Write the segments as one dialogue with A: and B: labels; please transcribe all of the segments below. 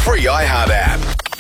A: free iHeart app.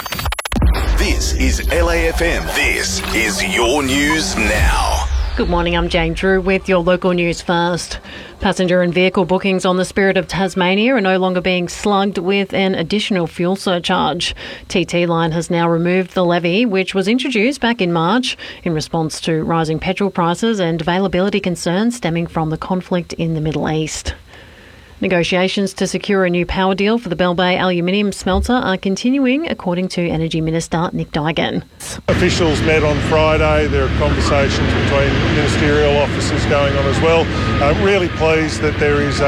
A: This is LAFM. This is your news now.
B: Good morning, I'm Jane Drew with your local news first. Passenger and vehicle bookings on the Spirit of Tasmania are no longer being slugged with an additional fuel surcharge. TT Line has now removed the levy, which was introduced back in March in response to rising petrol prices and availability concerns stemming from the conflict in the Middle East. Negotiations to secure a new power deal for the Bell Bay aluminium smelter are continuing, according to Energy Minister Nick Duigan.
C: Officials met on Friday. There are conversations between ministerial officers going on as well. Really pleased that there is,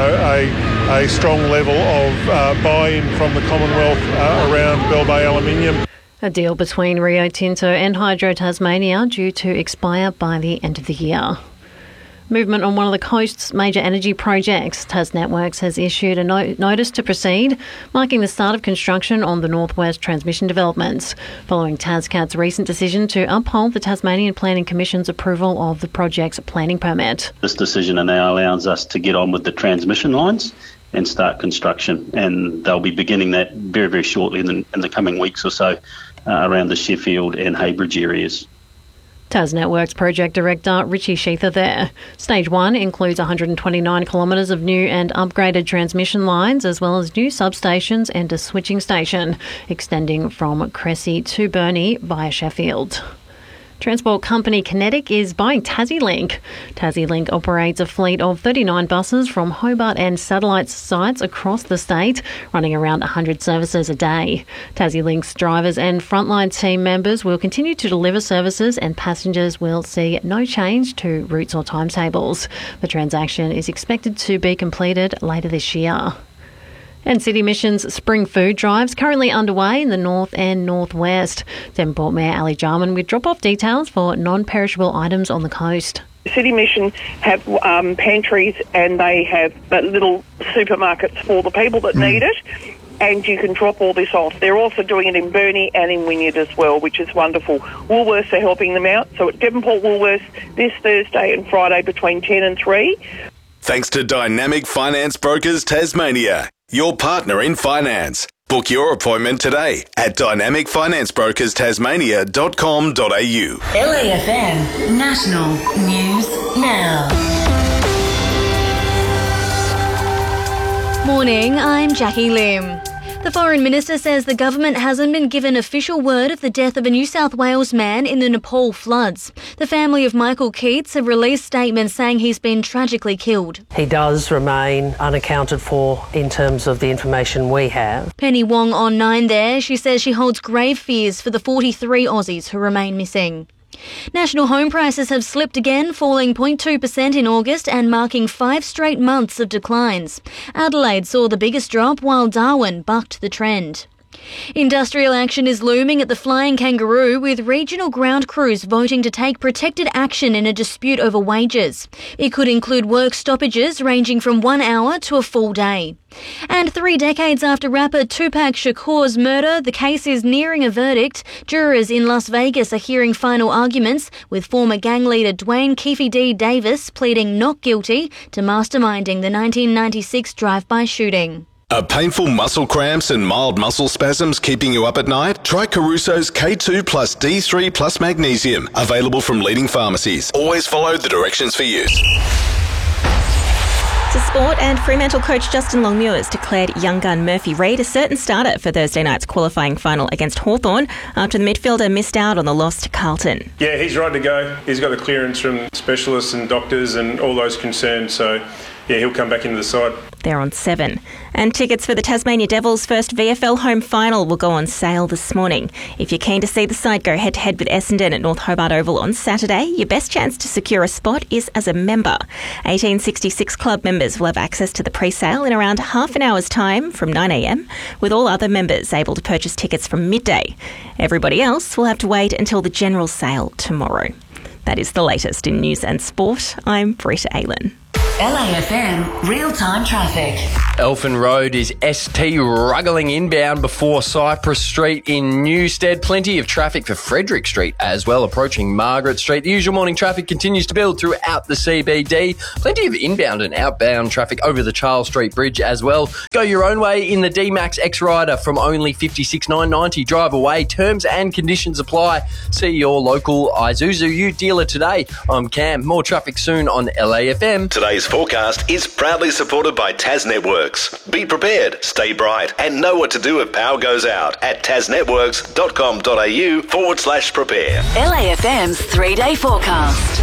C: a strong level of buy-in from the Commonwealth around Bell Bay aluminium.
B: A deal between Rio Tinto and Hydro Tasmania due to expire by the end of the year. Movement on one of the coast's major energy projects. TasNetworks has issued a notice to proceed, marking the start of construction on the Northwest Transmission developments, following TasCat's recent decision to uphold the Tasmanian Planning Commission's approval of the project's planning permit.
D: This decision now allows us to get on with the transmission lines and start construction, and they'll be beginning that very, very shortly in the coming weeks or so around the Sheffield and Heybridge areas.
B: TasNetworks Project Director Richie Sheether there. Stage 1 includes 129 kilometres of new and upgraded transmission lines, as well as new substations and a switching station, extending from Cressy to Burnie via Sheffield. Transport company Kinetic is buying TassieLink. TassieLink operates a fleet of 39 buses from Hobart and satellite sites across the state, running around 100 services a day. TassieLink's drivers and frontline team members will continue to deliver services, and passengers will see no change to routes or timetables. The transaction is expected to be completed later this year. And City Mission's spring food drives currently underway in the north and northwest. Devonport Mayor Ali Jarman with drop-off details for non-perishable items on the coast.
E: City Mission have pantries, and they have little supermarkets for the people that need it, and you can drop all this off. They're also doing it in Burnie and in Wynyard as well, which is wonderful. Woolworths are helping them out, so at Devonport Woolworths this Thursday and Friday between 10 and 3.
A: Thanks to Dynamic Finance Brokers Tasmania, your partner in finance. Book your appointment today at dynamicfinanceBrokersTasmania.com.au.
F: LAFM National News Now. Morning, I'm Jackie Lim. The Foreign Minister says the government hasn't been given official word of the death of a New South Wales man in the Nepal floods. The family of Michael Keats have released statements saying he's been tragically killed.
G: He does remain unaccounted for in terms of the information we have.
F: Penny Wong on 9 there. She says she holds grave fears for the 43 Aussies who remain missing. National home prices have slipped again, falling 0.2% in August and marking 5 straight months of declines. Adelaide saw the biggest drop, while Darwin bucked the trend. Industrial action is looming at the Flying Kangaroo, with regional ground crews voting to take protected action in a dispute over wages. It could include work stoppages ranging from 1 hour to a full day. And 3 decades after rapper Tupac Shakur's murder, the case is nearing a verdict. Jurors in Las Vegas are hearing final arguments, with former gang leader Dwayne Keefe D. Davis pleading not guilty to masterminding the 1996 drive-by shooting.
A: Are painful muscle cramps and mild muscle spasms keeping you up at night? Try Caruso's K2 plus D3 plus magnesium, available from leading pharmacies. Always follow the directions for use.
H: To sport, and Fremantle coach Justin Longmuir has declared young gun Murphy Reid a certain starter for Thursday night's qualifying final against Hawthorn after the midfielder missed out on the loss to Carlton.
I: Yeah, he's right to go. He's got the clearance from specialists and doctors and all those concerned, so yeah, he'll come back into the side.
H: They're on 7. And tickets for the Tasmania Devils' first VFL home final will go on sale this morning. If you're keen to see the side go head-to-head with Essendon at North Hobart Oval on Saturday, your best chance to secure a spot is as a member. 1866 club members will have access to the pre-sale in around half an hour's time from 9am, with all other members able to purchase tickets from midday. Everybody else will have to wait until the general sale tomorrow. That is the latest in news and sport. I'm Britta Aylan.
J: LAFM real-time traffic.
K: Elfin Road is ST ruggling inbound before Cypress Street in Newstead. Plenty of traffic for Frederick Street as well, approaching Margaret Street. The usual morning traffic continues to build throughout the CBD. Plenty of inbound and outbound traffic over the Charles Street Bridge as well. Go your own way in the D-Max X-Rider from only $56,990. Drive away. Terms and conditions apply. See your local Isuzu Ute dealer today. I'm Cam. More traffic soon on LAFM.
A: Today's forecast is proudly supported by Tas Networks. Be prepared, stay bright, and know what to do if power goes out at tasnetworks.com.au/prepare.
J: LAFM's 3-day forecast.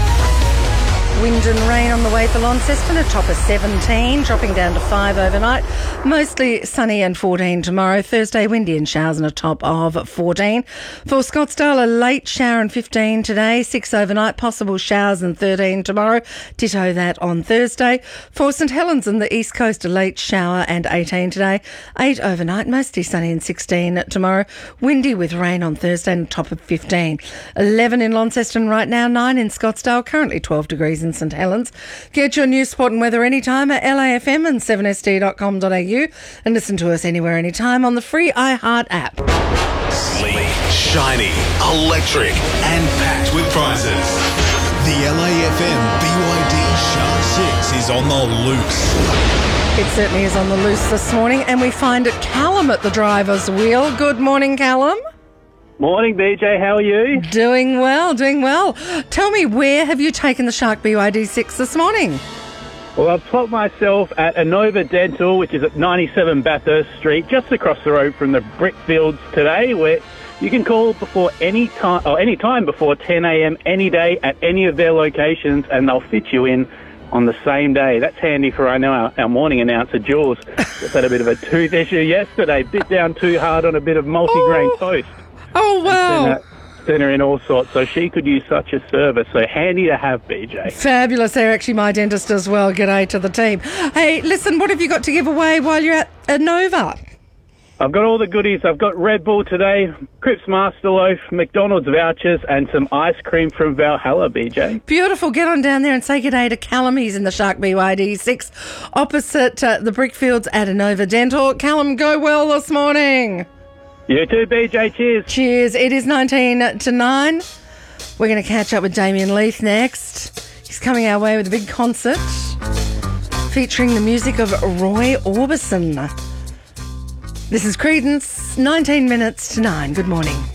L: Wind and rain on the way for Launceston, a top of 17, dropping down to 5 overnight. Mostly sunny and 14 tomorrow. Thursday, windy and showers and a top of 14. For Scottsdale, a late shower and 15 today, 6 overnight, possible showers and 13 tomorrow. Ditto that on Thursday. For St Helens and the East Coast, a late shower and 18 today, 8 overnight, mostly sunny and 16 tomorrow. Windy with rain on Thursday and a top of 15. 11 in Launceston right now, 9 in Scottsdale, currently 12 degrees in St Helens. Get your news, sport and weather anytime at LAFM and 7sd.com.au and listen to us anywhere, anytime on the free iHeart app.
A: Sleek, shiny, electric, and packed with prizes. The LAFM BYD Shark 6 is on the loose.
L: It certainly is on the loose this morning, and we find Callum at the driver's wheel. Good morning, Callum.
M: Morning, BJ. How are you?
L: Doing well, doing well. Tell me, where have you taken the Shark BYD 6 this morning?
M: Well, I've plopped myself at Inova Dental, which is at 97 Bathurst Street, just across the road from the Brickfields today, where you can call before any time before 10 a.m. any day at any of their locations, and they'll fit you in on the same day. That's handy for, I know, our morning announcer, Jules. Just had a bit of a tooth issue yesterday, bit down too hard on a bit of multigrain toast.
L: Oh, wow.
M: Sent her in all sorts, so she could use such a service. So handy to have, BJ.
L: Fabulous. They're actually my dentist as well. G'day to the team. Hey, listen, what have you got to give away while you're at Inova?
M: I've got all the goodies. I've got Red Bull today, Cripps Master Loaf, McDonald's vouchers, and some ice cream from Valhalla, BJ.
L: Beautiful. Get on down there and say g'day to Callum. He's in the Shark BYD 6 opposite the Brickfields at Inova Dental. Callum, go well this morning.
M: You too, BJ. Cheers.
L: Cheers. It is 19 to 9. We're going to catch up with Damien Leith next. He's coming our way with a big concert featuring the music of Roy Orbison. This is Credence, 19 minutes to 9. Good morning.